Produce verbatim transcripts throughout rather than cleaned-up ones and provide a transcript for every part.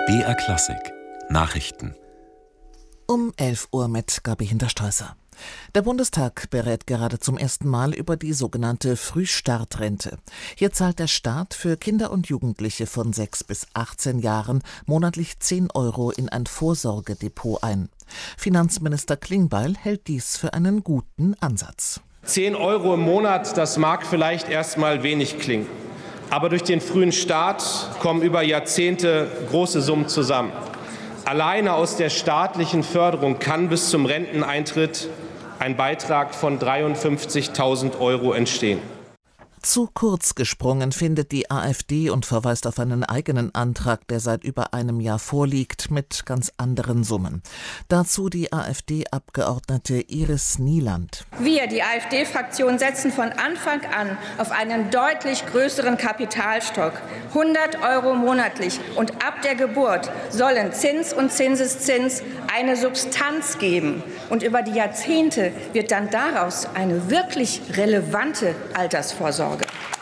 B R Klassik Nachrichten Um elf Uhr mit Gabi Hinterstreusser. Der Bundestag berät gerade zum ersten Mal über die sogenannte Frühstartrente. Hier zahlt der Staat für Kinder und Jugendliche von sechs bis achtzehn Jahren monatlich zehn Euro in ein Vorsorgedepot ein. Finanzminister Klingbeil hält dies für einen guten Ansatz. zehn Euro im Monat, das mag vielleicht erstmal wenig klingen. Aber durch den frühen Start kommen über Jahrzehnte große Summen zusammen. Alleine aus der staatlichen Förderung kann bis zum Renteneintritt ein Beitrag von dreiundfünfzigtausend Euro entstehen. Zu kurz gesprungen findet die AfD und verweist auf einen eigenen Antrag, der seit über einem Jahr vorliegt, mit ganz anderen Summen. Dazu die AfD-Abgeordnete Iris Nieland. Wir, die AfD-Fraktion, setzen von Anfang an auf einen deutlich größeren Kapitalstock. hundert Euro monatlich und ab der Geburt sollen Zins und Zinseszins eine Substanz geben. Und über die Jahrzehnte wird dann daraus eine wirklich relevante Altersvorsorge.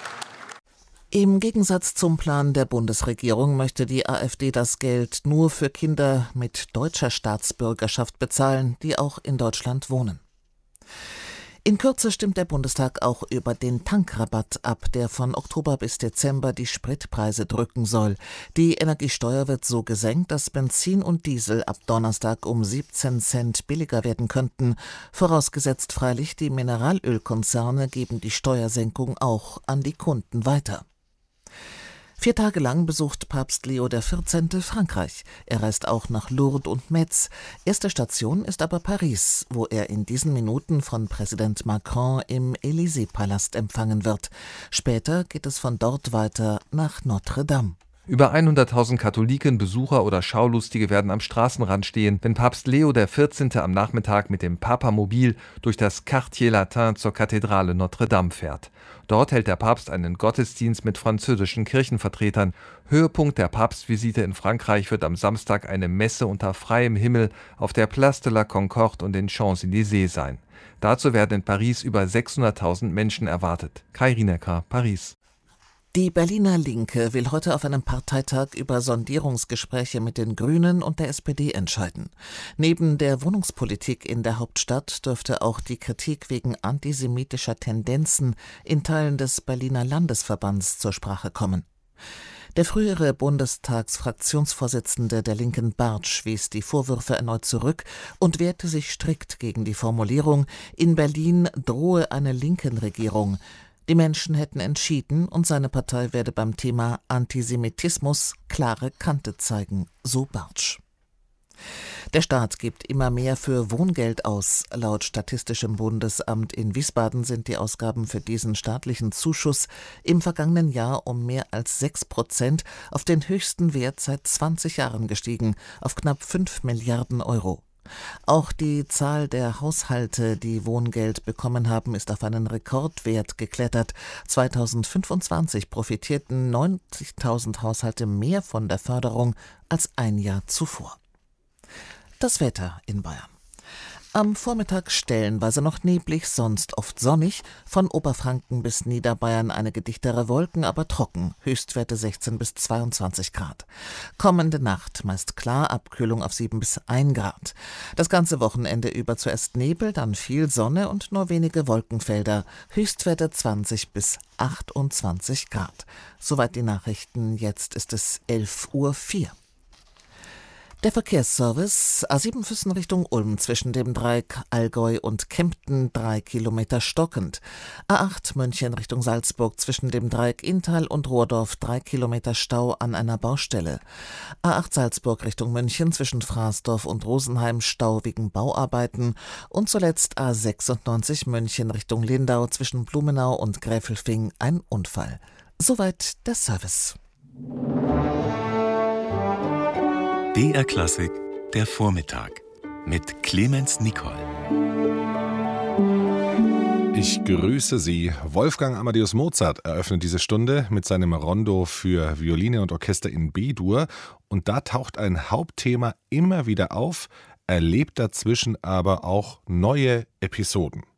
Im Gegensatz zum Plan der Bundesregierung möchte die AfD das Geld nur für Kinder mit deutscher Staatsbürgerschaft bezahlen, die auch in Deutschland wohnen. In Kürze stimmt der Bundestag auch über den Tankrabatt ab, der von Oktober bis Dezember die Spritpreise drücken soll. Die Energiesteuer wird so gesenkt, dass Benzin und Diesel ab Donnerstag um siebzehn Cent billiger werden könnten. Vorausgesetzt freilich, die Mineralölkonzerne geben die Steuersenkung auch an die Kunden weiter. Vier Tage lang besucht Papst Leo der vierzehnte Frankreich. Er reist auch nach Lourdes und Metz. Erste Station ist aber Paris, wo er in diesen Minuten von Präsident Macron im Élysée-Palast empfangen wird. Später geht es von dort weiter nach Notre Dame. Über hunderttausend Katholiken, Besucher oder Schaulustige werden am Straßenrand stehen, wenn Papst Leo der vierzehnte am Nachmittag mit dem Papamobil durch das Quartier Latin zur Kathedrale Notre Dame fährt. Dort hält der Papst einen Gottesdienst mit französischen Kirchenvertretern. Höhepunkt der Papstvisite in Frankreich wird am Samstag eine Messe unter freiem Himmel auf der Place de la Concorde und den Champs-Élysées sein. Dazu werden in Paris über sechshunderttausend Menschen erwartet. Kai Rinecker, Paris. Die Berliner Linke will heute auf einem Parteitag über Sondierungsgespräche mit den Grünen und der S P D entscheiden. Neben der Wohnungspolitik in der Hauptstadt dürfte auch die Kritik wegen antisemitischer Tendenzen in Teilen des Berliner Landesverbands zur Sprache kommen. Der frühere Bundestagsfraktionsvorsitzende der Linken Bartsch wies die Vorwürfe erneut zurück und wehrte sich strikt gegen die Formulierung, in Berlin drohe eine Linken-Regierung. Die Menschen hätten entschieden und seine Partei werde beim Thema Antisemitismus klare Kante zeigen, so Bartsch. Der Staat gibt immer mehr für Wohngeld aus. Laut Statistischem Bundesamt in Wiesbaden sind die Ausgaben für diesen staatlichen Zuschuss im vergangenen Jahr um mehr als sechs Prozent auf den höchsten Wert seit zwanzig Jahren gestiegen, auf knapp fünf Milliarden Euro. Auch die Zahl der Haushalte, die Wohngeld bekommen haben, ist auf einen Rekordwert geklettert. zweitausendfünfundzwanzig profitierten neunzigtausend Haushalte mehr von der Förderung als ein Jahr zuvor. Das Wetter in Bayern. Am Vormittag stellenweise noch neblig, sonst oft sonnig. Von Oberfranken bis Niederbayern einige dichtere Wolken, aber trocken. Höchstwerte sechzehn bis zweiundzwanzig Grad. Kommende Nacht meist klar, Abkühlung auf sieben bis ein Grad. Das ganze Wochenende über zuerst Nebel, dann viel Sonne und nur wenige Wolkenfelder. Höchstwerte zwanzig bis achtundzwanzig Grad. Soweit die Nachrichten. Jetzt ist es elf Uhr vier. Der Verkehrsservice A sieben Füssen Richtung Ulm zwischen dem Dreieck Allgäu und Kempten drei Kilometer stockend. A acht München Richtung Salzburg zwischen dem Dreieck Inntal und Rohrdorf drei Kilometer Stau an einer Baustelle. A acht Salzburg Richtung München zwischen Fraßdorf und Rosenheim Stau wegen Bauarbeiten. Und zuletzt A sechsundneunzig München Richtung Lindau zwischen Blumenau und Gräfelfing ein Unfall. Soweit der Service. B R Klassik, der Vormittag mit Clemens Nicol. Ich grüße Sie. Wolfgang Amadeus Mozart eröffnet diese Stunde mit seinem Rondo für Violine und Orchester in B-Dur. Und da taucht ein Hauptthema immer wieder auf, erlebt dazwischen aber auch neue Episoden.